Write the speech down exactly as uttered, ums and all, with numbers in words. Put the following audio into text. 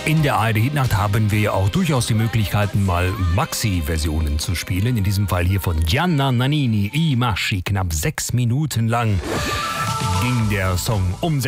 In der A R D-Hitnacht haben wir ja auch durchaus die Möglichkeiten, mal Maxi-Versionen zu spielen. In diesem Fall hier von Gianna Nannini, I Maschi. Knapp sechs Minuten lang ging der Song um